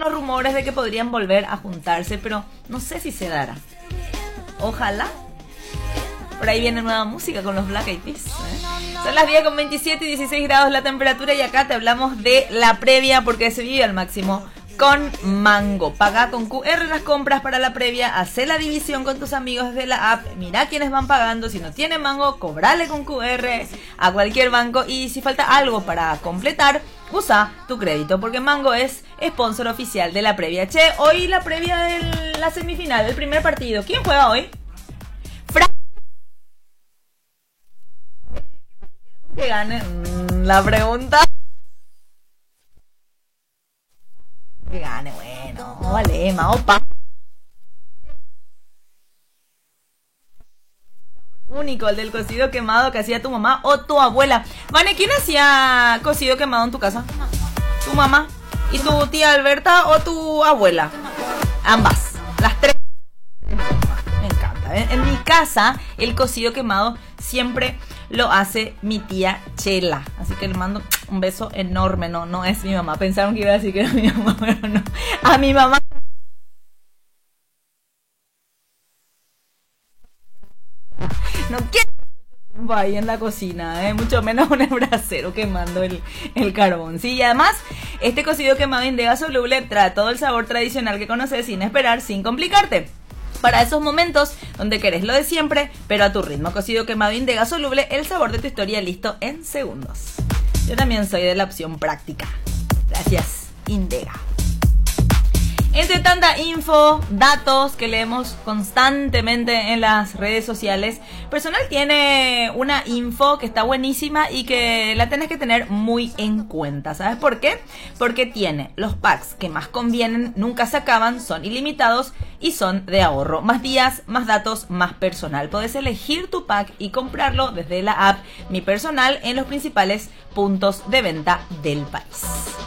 los rumores de que podrían volver a juntarse, pero no sé si se dará. Ojalá. Por ahí viene nueva música con los Black Eyed Peas, Son las 10 con 27 y 16 grados la temperatura, y acá te hablamos de la previa porque se vive al máximo con Mango. Paga con QR las compras para la previa, hace la división con tus amigos desde la app, mira quiénes van pagando. Si no tienen Mango, cobrale con QR a cualquier banco, y si falta algo para completar, usa tu crédito, porque Mango es sponsor oficial de la previa. Che, hoy la previa de la semifinal, el primer partido. ¿Quién juega hoy? Que gane la pregunta. Que gane, bueno, vale, opa. Único, el del cocido quemado que hacía tu mamá o tu abuela. Vane, ¿quién hacía cocido quemado en tu casa? ¿Tu mamá? ¿Y tu tía Alberta o tu abuela? Ambas, las tres. Me encanta. En mi casa, el cocido quemado siempre lo hace mi tía Chela. Así que le mando un beso enorme. No es mi mamá. Pensaron que iba a decir que era mi mamá, pero no. A mi mamá. No quiero tiempo ahí en la cocina, mucho menos un brasero quemando el carbón. Sí, y además, este cocido quemado Indega soluble trae todo el sabor tradicional que conoces sin esperar, sin complicarte. Para esos momentos donde querés lo de siempre, pero a tu ritmo. Cocido quemado Indega soluble, el sabor de tu historia listo en segundos. Yo también soy de la opción práctica. Gracias, Indega. Entre tanta info, datos que leemos constantemente en las redes sociales, Personal tiene una info que está buenísima y que la tenés que tener muy en cuenta. ¿Sabes por qué? Porque tiene los packs que más convienen, nunca se acaban, son ilimitados y son de ahorro. Más días, más datos, más Personal. Podés elegir tu pack y comprarlo desde la app Mi Personal en los principales puntos de venta del país.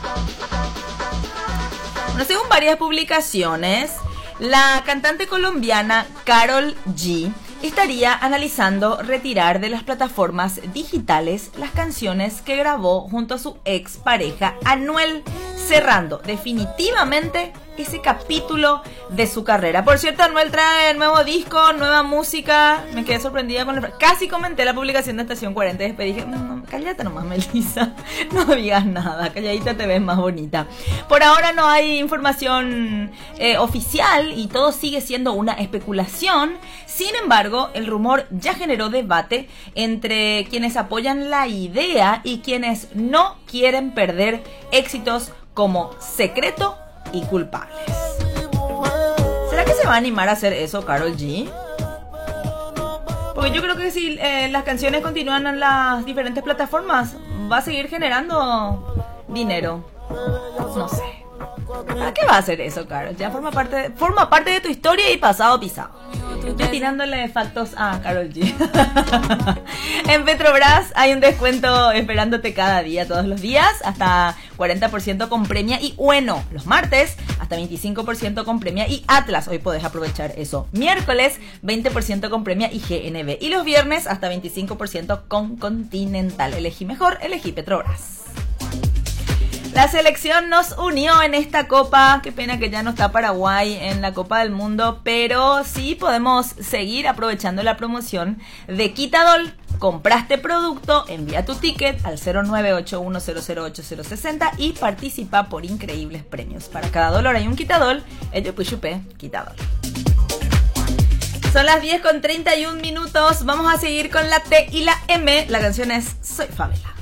Bueno, según varias publicaciones, la cantante colombiana Karol G estaría analizando retirar de las plataformas digitales las canciones que grabó junto a su ex pareja Anuel, cerrando definitivamente ese capítulo de su carrera. Por cierto, Anuel trae nuevo disco, nueva música. Me quedé sorprendida con casi comenté la publicación de Estación 40 y después dije, cállate nomás, Melissa, no digas nada, calladita te ves más bonita. Por ahora no hay información oficial y todo sigue siendo una especulación. Sin embargo, el rumor ya generó debate entre quienes apoyan la idea y quienes no quieren perder éxitos como Secreto y Culpables. ¿Será que se va a animar a hacer eso Karol G? Porque yo creo que si las canciones continúan en las diferentes plataformas, va a seguir generando dinero. No sé. ¿A qué va a hacer eso, Karol? Ya forma parte de tu historia y pasado pisado. Yo tirándole factos a Karol G. En Petrobras hay un descuento esperándote cada día, todos los días, hasta 40% con Premia y Ueno. Los martes, hasta 25% con Premia y Atlas. Hoy podés aprovechar eso. Miércoles, 20% con Premia y GNB. Y los viernes, hasta 25% con Continental. Elegí mejor, elegí Petrobras. La selección nos unió en esta copa. Qué pena que ya no está Paraguay en la Copa del Mundo, pero sí podemos seguir aprovechando la promoción de Quitadol. Compraste producto, envía tu ticket al 0981008060 y participa por increíbles premios. Para cada dólar hay un Quitadol. Ello puchupé, Quitadol. Son las 10 con 31 minutos. Vamos a seguir con la T y la M. La canción es Soy Favela.